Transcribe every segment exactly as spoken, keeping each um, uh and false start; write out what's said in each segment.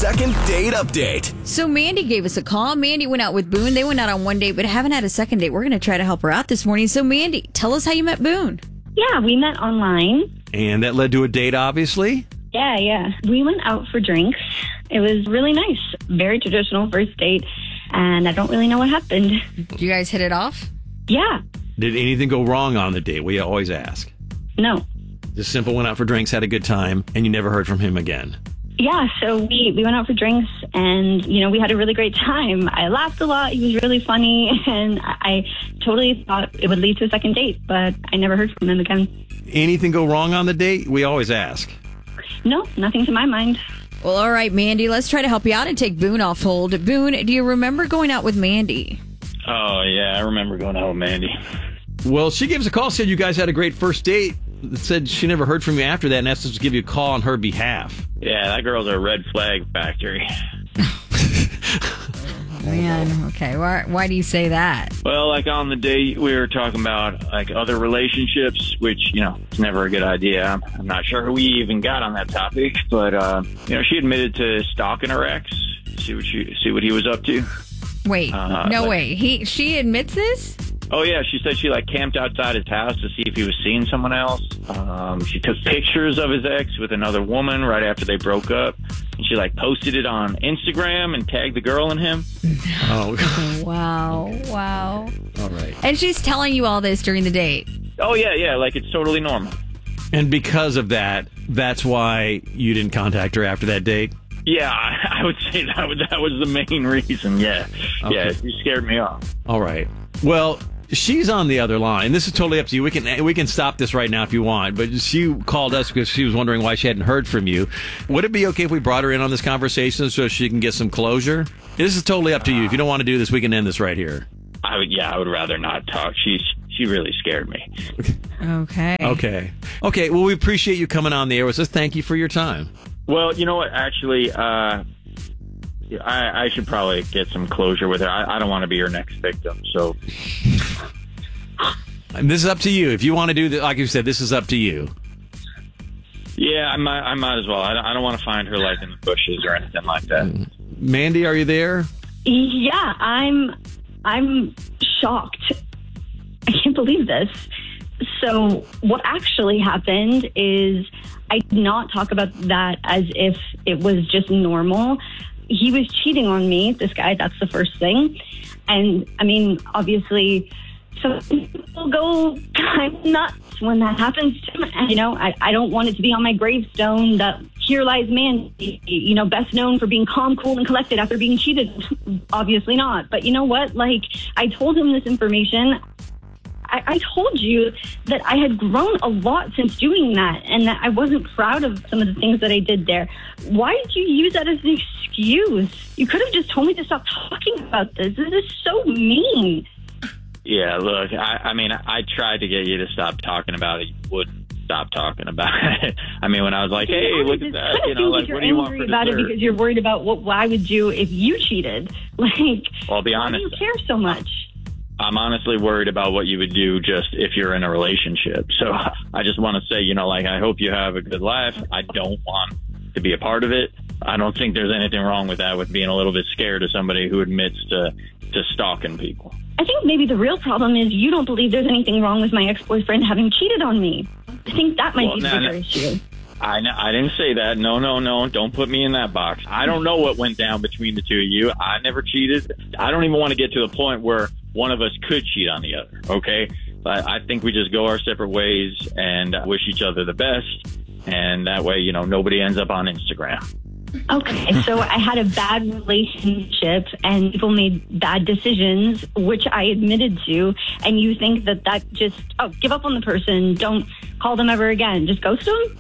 second date update. So Mandy gave us a call. Mandy went out with Boone. They went out on one date, but haven't had a second date. We're going to try to help her out this morning. So Mandy, tell us how you met Boone. Yeah, we met online. And that led to a date, obviously? Yeah, yeah. We went out for drinks. It was really nice. Very traditional first date. And I don't really know what happened. Did you guys hit it off? Yeah. Did anything go wrong on the date? We always ask. No. Just simple, went out for drinks, had a good time, and you never heard from him again. Yeah, so we, we went out for drinks, and, you know, we had a really great time. I laughed a lot. He was really funny, and I totally thought it would lead to a second date, but I never heard from him again. Anything go wrong on the date? We always ask. No, nothing to my mind. Well, all right, Mandy, let's try to help you out and take Boone off hold. Boone, do you remember going out with Mandy? Oh, yeah, I remember going out with Mandy. Well, she gave us a call, said you guys had a great first date. Said she never heard from you after that and asked us to give you a call on her behalf. Yeah, that girl's a red flag factory. Man, okay. Why, why do you say that? Well, like on the date, we were talking about like other relationships, which, you know, it's never a good idea. I'm, I'm not sure who we even got on that topic, but, uh, you know, she admitted to stalking her ex, see what she, see what he was up to. Wait, Uh, no like- way. He, she admits this? Oh, yeah, she said she, like, camped outside his house to see if he was seeing someone else. Um, she took pictures of his ex with another woman right after they broke up. And she, like, posted it on Instagram and tagged the girl and him. Oh, Wow, wow. all right. And she's telling you all this during the date. Oh, yeah, yeah, like, it's totally normal. And because of that, that's why you didn't contact her after that date? Yeah, I, I would say that was, that was the main reason, yeah. Okay. Yeah, she scared me off. All right. Well, she's on the other line. This is totally up to you. We can we can stop this right now if you want. But she called us because she was wondering why she hadn't heard from you. Would it be okay if we brought her in on this conversation so she can get some closure? This is totally up to you. If you don't want to do this, we can end this right here. I would, yeah, I would rather not talk. She's she really scared me. Okay. Okay. Okay. Well, we appreciate you coming on the air with us. Thank you for your time. Well, you know what? Actually, uh, I, I should probably get some closure with her. I, I don't want to be her next victim. So, And this is up to you. If you want to do that, like you said, this is up to you. yeah, I might, I might as well. I don't, I don't want to find her like in the bushes or anything like that. Mandy, are you there? Yeah, I'm, I'm shocked. I can't believe this. So what actually happened is I did not talk about that as if it was just normal. He was cheating on me, this guy, that's the first thing. And, I mean, obviously, some people go kind of nuts when that happens to them. And, you know, I, I don't want it to be on my gravestone that here lies Mandy, you know, best known for being calm, cool, and collected after being cheated. Obviously not. But you know what? Like, I told him this information. I, I told you that I had grown a lot since doing that and that I wasn't proud of some of the things that I did there. Why did you use that as an excuse? You could have just told me to stop talking about this. This is so mean. Yeah, look, I, I mean, I tried to get you to stop talking about it. You wouldn't stop talking about it. I mean, when I was like, hey, look at that, you know, like, what do you want for You're angry about it dessert? because you're worried about what I would do if you cheated. Like, Well, I'll be why do honest. you care so much? I'm honestly worried about what you would do just if you're in a relationship. So I just want to say, you know, like, I hope you have a good life. I don't want to be a part of it. I don't think there's anything wrong with that, with being a little bit scared of somebody who admits to, to stalking people. I think maybe the real problem is you don't believe there's anything wrong with my ex-boyfriend having cheated on me. I think that might Well, be the no, bigger no. issue. I, n- I didn't say that. No, no, no. Don't put me in that box. I don't know what went down between the two of you. I never cheated. I don't even want to get to the point where one of us could cheat on the other, okay? But I think we just go our separate ways and wish each other the best. And that way, you know, nobody ends up on Instagram. Okay, so I had a bad relationship and people made bad decisions, which I admitted to, and you think that that just, oh, give up on the person, don't call them ever again, just ghost them?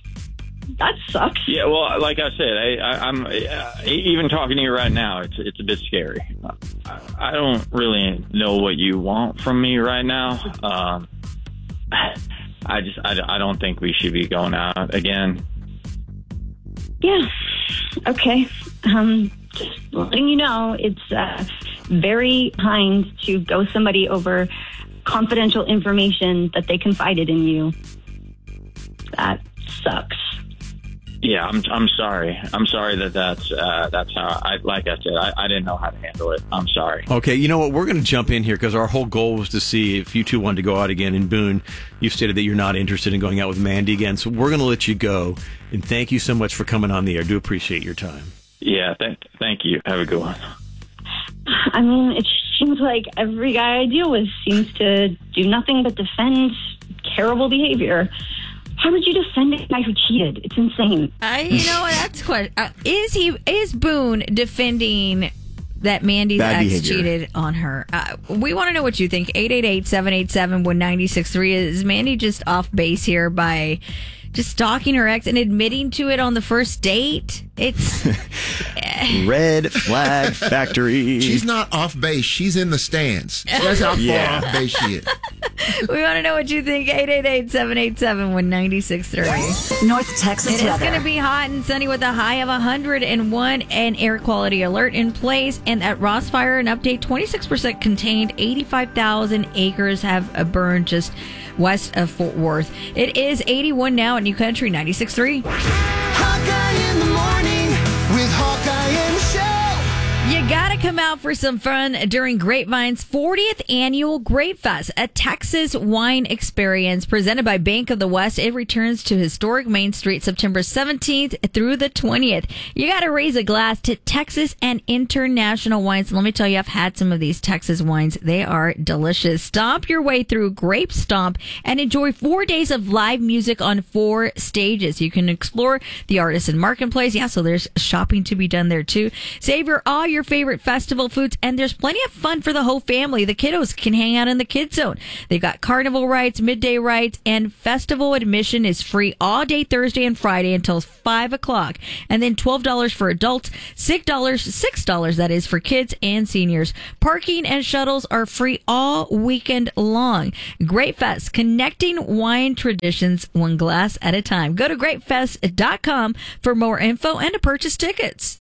That sucks. Yeah, well, like I said, I, I, I'm uh, even talking to you right now. It's it's a bit scary. I, I don't really know what you want from me right now. Um, I just I, I don't think we should be going out again. Yeah, okay. Um, just letting you know, it's uh, very kind to ghost somebody over confidential information that they confided in you. That sucks. Yeah, I'm I'm sorry. I'm sorry that that's uh, that's how I like I said I, I didn't know how to handle it. I'm sorry. Okay, you know what? We're going to jump in here because our whole goal was to see if you two wanted to go out again. And Boone, you've stated that you're not interested in going out with Mandy again, so we're going to let you go. And thank you so much for coming on the air. Do appreciate your time. Yeah, th- thank you. Have a good one. I mean, it seems like every guy I deal with seems to do nothing but defend terrible behavior. How would you defend a guy who cheated? It's insane. I, you know, that's question. Uh, is he is Boone defending that Mandy's Bad ex behavior. cheated on her? Uh, we want to know what you think. eight eight eight, seven eight seven, one nine six three. Is Mandy just off base here by just stalking her ex and admitting to it on the first date? It's Red flag factory. She's not off base. She's in the stands. So that's how far Yeah. off base she is. we want to know what you think. eight eight eight, seven eight seven, one nine six three. North Texas It is weather. going to be hot and sunny with a high of one hundred one and air quality alert in place. And at Ross Fire, an update, twenty-six percent contained, eighty-five thousand acres have uh, burned just west of Fort Worth. It is eighty-one now at New Country ninety-six point three. Hawkeye in the morning with Hawkeye and Michelle. You gotta come out for some fun during Grapevine's fortieth annual Grape Fest, a Texas wine experience presented by Bank of the West. It returns to historic Main Street September seventeenth through the twentieth. You gotta raise a glass to Texas and international wines. Let me tell you, I've had some of these Texas wines. They are delicious. Stomp your way through Grape Stomp and enjoy four days of live music on four stages. You can explore the Artisan Marketplace. Yeah, so there's shopping to be done there too. Savor all your favorite festival foods, and there's plenty of fun for the whole family. The kiddos can hang out in the kids zone. They've got carnival rides, midday rides, and festival admission is free all day Thursday and Friday until five o'clock. And then twelve dollars for adults, six dollars, six dollars that is for kids and seniors. Parking and shuttles are free all weekend long. Grape Fest, connecting wine traditions one glass at a time. Go to grapefest dot com for more info and to purchase tickets.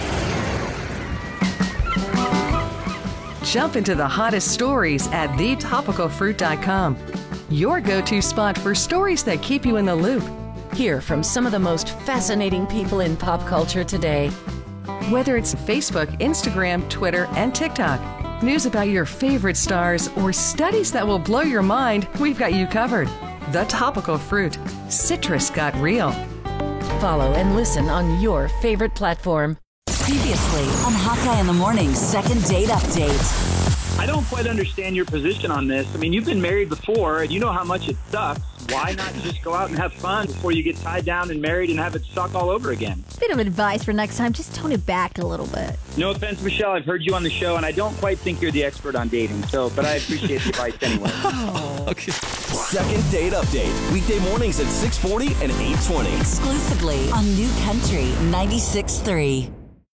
Jump into the hottest stories at the topical fruit dot com. Your go-to spot for stories that keep you in the loop. Hear from some of the most fascinating people in pop culture today. Whether it's Facebook, Instagram, Twitter, and TikTok, news about your favorite stars, or studies that will blow your mind, we've got you covered. The Topical Fruit. Citrus got real. Follow and listen on your favorite platform. Previously on Hawkeye in the Morning's second date update. I don't quite understand your position on this. I mean, you've been married before, and you know how much it sucks. Why not just go out and have fun before you get tied down and married and have it suck all over again? Bit of advice for next time. Just tone it back a little bit. No offense, Michelle. I've heard you on the show, and I don't quite think you're the expert on dating. So, but I appreciate the advice anyway. Okay. Second date update. Weekday mornings at six forty and eight twenty. Exclusively on New Country ninety-six point three.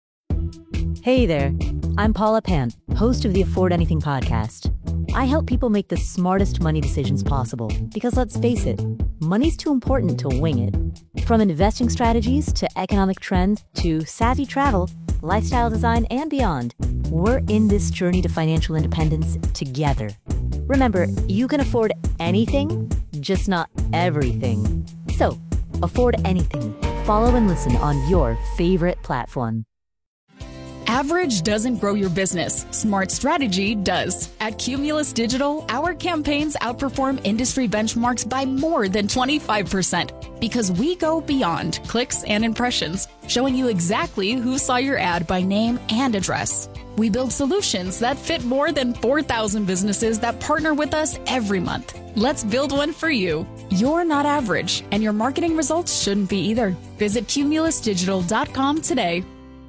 Hey there, I'm Paula Pant, host of the Afford Anything podcast. I help people make the smartest money decisions possible because, let's face it, money's too important to wing it. From investing strategies to economic trends to savvy travel, lifestyle design, and beyond, we're in this journey to financial independence together. Remember, you can afford anything, just not everything. So, afford anything. Follow and listen on your favorite platform. Average doesn't grow your business. Smart strategy does. At Cumulus Digital, our campaigns outperform industry benchmarks by more than twenty-five percent because we go beyond clicks and impressions, showing you exactly who saw your ad by name and address. We build solutions that fit more than four thousand businesses that partner with us every month. Let's build one for you. You're not average, and your marketing results shouldn't be either. Visit cumulus digital dot com today.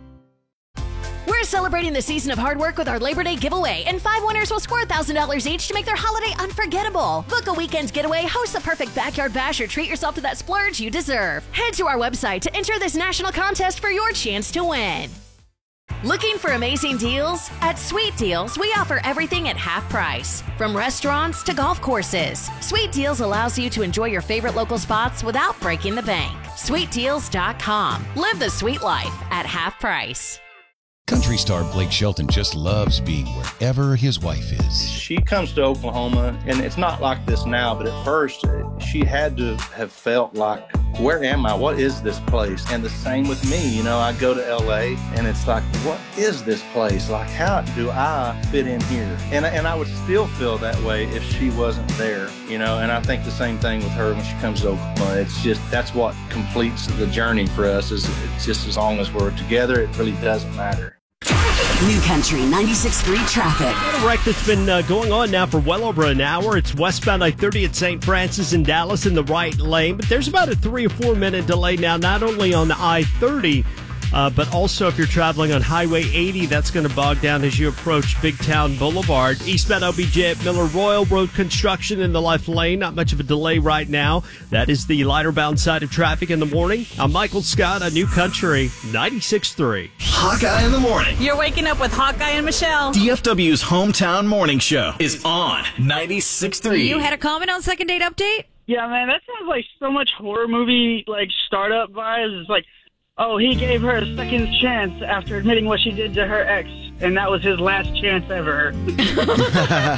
We're celebrating the season of hard work with our Labor Day giveaway, and five winners will score one thousand dollars each to make their holiday unforgettable. Book a weekend getaway, host the perfect backyard bash, or treat yourself to that splurge you deserve. Head to our website to enter this national contest for your chance to win. Looking for amazing deals? At Sweet Deals, we offer everything at half price. From restaurants to golf courses, Sweet Deals allows you to enjoy your favorite local spots without breaking the bank. sweet deals dot com. Live the sweet life at half price. Country star Blake Shelton just loves being wherever his wife is. She comes to Oklahoma, and it's not like this now, but at first she had to have felt like where am I? What is this place? And the same with me. You know, I go to L A and it's like, what is this place? Like, how do I fit in here? And, and I would still feel that way if she wasn't there, you know, and I think the same thing with her when she comes to Oklahoma. It's just, that's what completes the journey for us, is it's just as long as we're together, it really doesn't matter. New Country ninety-six point three traffic. A wreck that's been uh, going on now for well over an hour. It's westbound I thirty at Saint Francis in Dallas in the right lane. But there's about a three or four minute delay now, not only on the I thirty, uh, but also if you're traveling on Highway eighty, that's going to bog down as you approach Big Town Boulevard. Eastbound O B J at Miller Royal, road construction in the left lane. Not much of a delay right now. That is the lighter bound side of traffic in the morning. I'm Michael Scott on New Country ninety-six point three. Hawkeye in the morning. You're waking up with Hawkeye and Michelle. D F W's hometown morning show is on ninety-six point three. You had a comment on Second Date Update? Yeah, man, that sounds like so much horror movie, like, startup vibes. It's like, oh, he gave her a second chance after admitting what she did to her ex, and that was his last chance ever.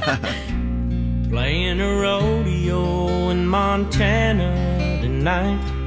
Playing a rodeo in Montana tonight.